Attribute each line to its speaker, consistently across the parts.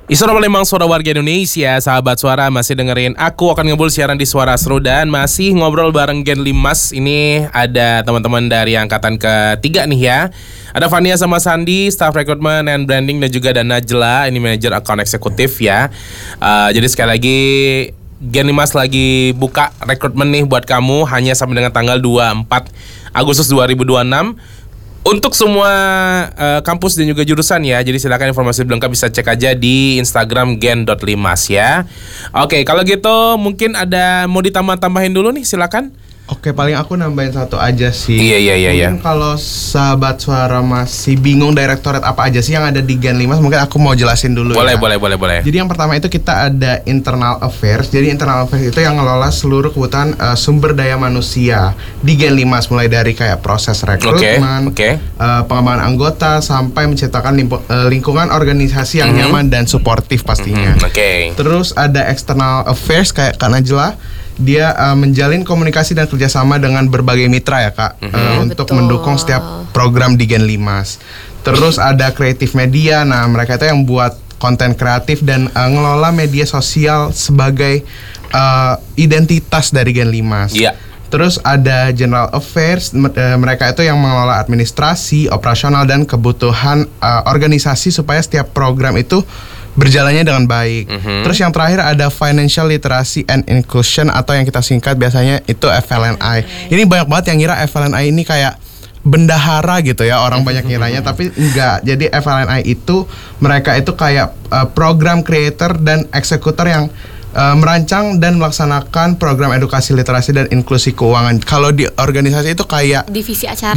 Speaker 1: Suara Palembang, suara warga Indonesia. Sahabat suara masih dengerin Aku Akan Ngebul, siaran di Suara Seru. Dan masih ngobrol bareng Gen Limas. Ini ada teman-teman dari angkatan ketiga nih ya. Ada Fania sama Sandi, staff recruitment and branding. Dan juga ada Najla, ini manajer account eksekutif ya. Jadi sekali lagi Gen Limas lagi buka rekrutmen nih buat kamu. Hanya sampai dengan tanggal 24 Agustus 2026. Untuk semua kampus dan juga jurusan ya. Jadi silakan informasi lengkap bisa cek aja di Instagram gen.limas ya. Oke, kalau gitu mungkin ada mau ditambah-tambahin dulu nih, silakan.
Speaker 2: Oke, paling aku nambahin satu aja sih.
Speaker 1: Iya.
Speaker 2: Mungkin kalau sahabat suara masih bingung direktorat apa aja sih yang ada di Gen Limas, mungkin aku mau jelasin dulu.
Speaker 1: Boleh.
Speaker 2: Jadi yang pertama itu kita ada Internal Affairs. Jadi Internal Affairs itu yang ngelola seluruh kebutuhan sumber daya manusia di Gen Limas, mulai dari kayak proses rekrutmen, pengembangan anggota sampai menciptakan lingkungan organisasi yang nyaman dan suportif pastinya. Terus ada External Affairs kayak Kak Najla. Dia menjalin komunikasi dan kerjasama dengan berbagai mitra ya Kak, untuk mendukung setiap program di Gen Limas. Terus ada Creative Media. Nah, mereka itu yang buat konten kreatif dan ngelola media sosial sebagai identitas dari Gen Limas. Terus ada General Affairs, mereka itu yang mengelola administrasi, operasional dan kebutuhan organisasi supaya setiap program itu berjalannya dengan baik. Terus yang terakhir ada Financial Literacy and Inclusion atau yang kita singkat biasanya itu FLNI. Ini banyak banget yang ngira FLNI ini kayak bendahara gitu ya, orang banyak ngiranya, tapi enggak. Jadi FLNI itu mereka itu kayak program creator dan eksekutor yang merancang dan melaksanakan program edukasi literasi dan inklusi keuangan. Kalau di organisasi itu kayak
Speaker 3: divisi acara.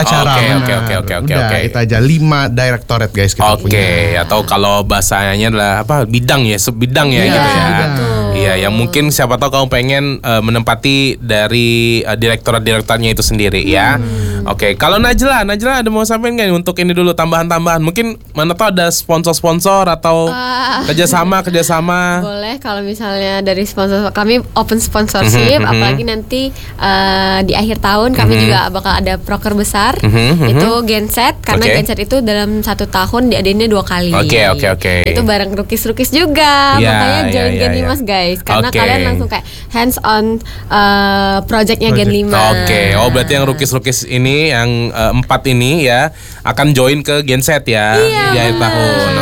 Speaker 2: Oke. Itu aja 5 directorate guys kita punya.
Speaker 1: Atau kalau bahasanya adalah apa? Bidang ya, subbidang ya, gitu ya. Iya, yang mungkin siapa tahu kamu pengen menempati dari direktorat-direktoratnya itu sendiri ya. Oke, kalau Najla ada mau sampaikan nggak untuk ini dulu tambahan-tambahan? Mungkin mana tahu ada sponsor atau kerjasama.
Speaker 3: Boleh, kalau misalnya dari sponsor kami open sponsorship, apalagi nanti di akhir tahun kami juga bakal ada proker besar, itu Genset, karena Genset itu dalam 1 tahun diadainnya 2 kali.
Speaker 1: Oke.
Speaker 3: Itu bareng rukis-rukis juga, makanya join Gen Limas guys, karena kalian langsung kayak hands on projectnya Gen Limas.
Speaker 1: Berarti yang rukis-rukis ini yang 4 ini ya akan join ke Genset ya di akhir tahun.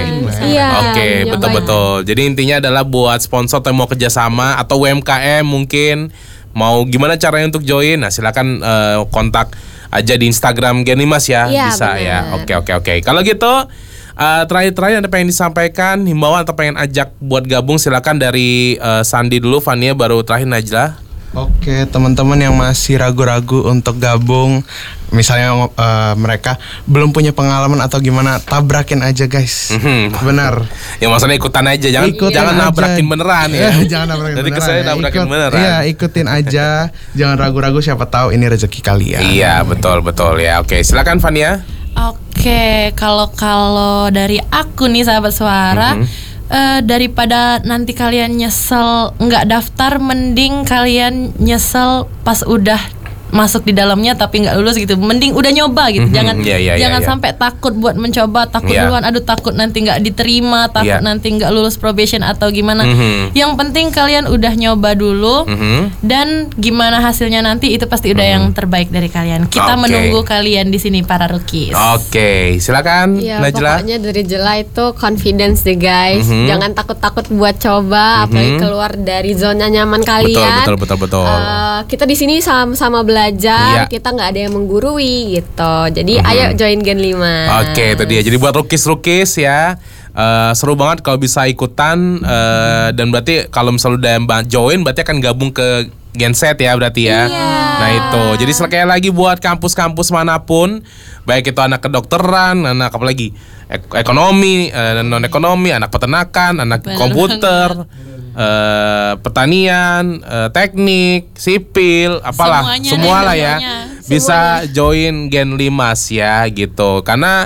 Speaker 1: Betul. Jadi intinya adalah buat sponsor yang mau kerjasama atau UMKM mungkin mau gimana caranya untuk join. Nah, silakan kontak aja di Instagram Gen Limas ya, bisa ya. Oke. Kalau gitu terakhir ada pengen disampaikan himbauan atau pengen ajak buat gabung, silakan dari Sandi dulu, Fania baru terakhir Najla.
Speaker 2: Oke, teman-teman yang masih ragu-ragu untuk gabung, misalnya mereka belum punya pengalaman atau gimana, tabrakin aja guys. Benar.
Speaker 1: Ya maksudnya ikutan aja, jangan nabrakin beneran ya.
Speaker 2: Jangan nabrakin beneran.
Speaker 1: Jadi kesannya nabrakin beneran.
Speaker 2: Iya, ikutin aja. Jangan ragu-ragu, siapa tahu ini rezeki kalian.
Speaker 1: Iya, betul ya. Oke, silakan Fania.
Speaker 4: Oke, kalau dari aku nih sahabat suara, daripada nanti kalian nyesel nggak daftar, mending kalian nyesel pas udah masuk di dalamnya tapi nggak lulus gitu. Mending udah nyoba gitu. Jangan sampai takut buat mencoba, takut duluan. Aduh, takut nanti nggak diterima, takut nanti nggak lulus probation atau gimana. Yang penting kalian udah nyoba dulu, dan gimana hasilnya nanti itu pasti udah yang terbaik dari kalian. Kita menunggu kalian di sini para rookies.
Speaker 1: Oke, silakan Najla.
Speaker 3: Pokoknya dari Jela itu confidence deh guys. Jangan takut-takut buat coba, apalagi keluar dari zona nyaman kalian.
Speaker 1: Betul.
Speaker 3: Kita di sini sama-sama belajar, kita nggak ada yang menggurui gitu. Jadi ayo join Gen 5.
Speaker 1: Oke, itu dia. Jadi buat rookies ya, seru banget kalau bisa ikutan, dan berarti kalau misalnya udah join berarti akan gabung ke Genset ya berarti ya. Nah itu. Jadi sekali lagi buat kampus-kampus manapun, baik itu anak kedokteran, anak apalagi ekonomi, non ekonomi, anak peternakan, anak komputer, pertanian, teknik, sipil, apalah, semualah ya. Bisa join Gen Limas ya gitu. Karena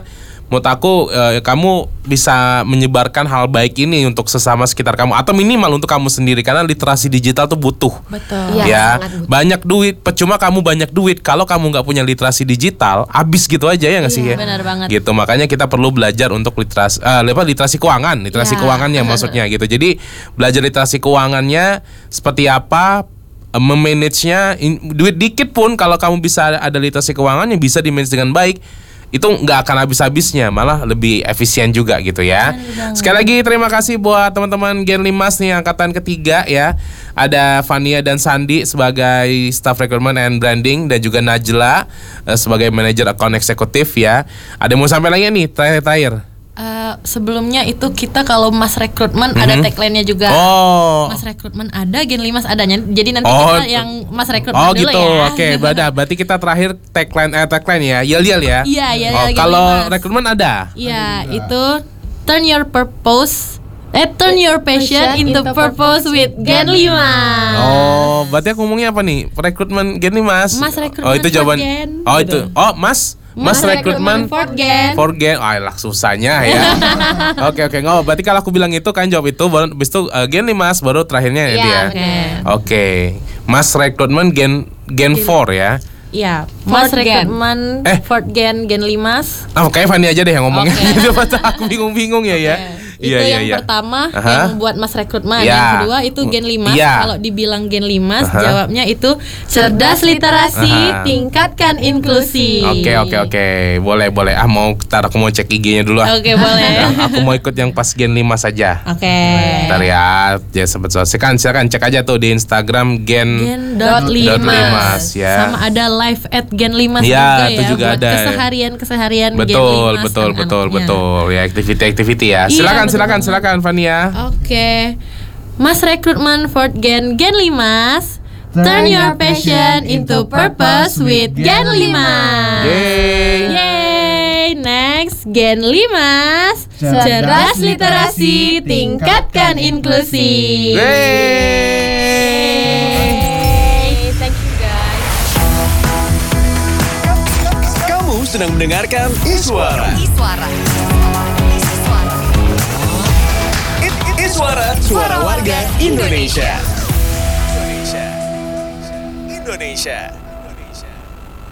Speaker 1: menurut aku kamu bisa menyebarkan hal baik ini untuk sesama sekitar kamu atau minimal untuk kamu sendiri karena literasi digital tuh butuh.
Speaker 4: Betul.
Speaker 1: Ya, banyak duit, percuma kamu banyak duit kalau kamu nggak punya literasi digital, habis gitu aja ya nggak sih ya?
Speaker 4: Benar banget.
Speaker 1: Gitu, makanya kita perlu belajar untuk literasi keuangan, keuangannya maksudnya gitu. Jadi belajar literasi keuangannya seperti apa, memanagenya, duit dikit pun kalau kamu bisa ada literasi keuangan yang bisa di-manage dengan baik, itu nggak akan habis-habisnya, malah lebih efisien juga gitu ya. Sekali lagi terima kasih buat teman-teman Gen Limas nih angkatan ketiga ya. Ada Fania dan Sandi sebagai staff recruitment and branding dan juga Najla sebagai manager account eksekutif ya. Ada yang mau sampai lagi nih terakhir?
Speaker 4: Sebelumnya itu kita kalau Mas Rekrutmen ada tagline-nya juga. Mas Rekrutmen ada, Gen Limas adanya. Jadi nanti kita yang Mas Rekrutmen dulu
Speaker 1: gitu.
Speaker 4: ya.
Speaker 1: Oke, berarti kita terakhir tagline ya. Yel ya.
Speaker 4: Iya,
Speaker 1: kalau Rekrutmen ada?
Speaker 4: Iya, itu turn your passion into purpose with Gen Limas.
Speaker 1: Berarti aku ngomongnya apa nih? Rekrutmen Gen Limas.
Speaker 4: Mas Rekrutmen
Speaker 1: itu jawaban.
Speaker 4: Gen,
Speaker 1: itu. Mas Rekrutmen for Gen. Susahnya ya. Oke, nggak. Berarti kalau aku bilang itu kan jawab itu, baru habis itu Gen Limas, baru terakhirnya ya dia. Oke. Mas Rekrutmen Gen 4 ya.
Speaker 4: Iya, Mas Rekrutmen Fort Gen Limas.
Speaker 1: Kayak Fanny aja deh yang ngomongnya. Aku bingung ya.
Speaker 4: Itu yang pertama yang buat Mas Rekrutmen. Yang kedua itu Gen Limas. Kalau dibilang Gen Limas, jawabnya itu cerdas literasi, tingkatkan inklusi.
Speaker 1: Oke. Boleh. Aku mau cek IG-nya dulu.
Speaker 4: Oke, boleh.
Speaker 1: Aku mau ikut yang pas Gen Limas saja.
Speaker 4: Oke.
Speaker 1: Bentar ya sobat silakan cek aja tuh di Instagram gen.limas ya.
Speaker 4: Sama ada live at Gen Limas
Speaker 1: juga itu juga
Speaker 4: buat
Speaker 1: ada.
Speaker 4: Keseharian Gen Limas.
Speaker 1: Betul. Ya aktiviti ya. Silakan Fania.
Speaker 4: Oke. Mas Rekrutmen Fort Gen Limas. Turn your passion into purpose with Gen Limas. Yay. Next, Gen Limas. Cerdas literasi, tingkatkan inklusi.
Speaker 3: Thank you guys.
Speaker 5: Kamu sedang mendengarkan Iswara. Suara warga Indonesia.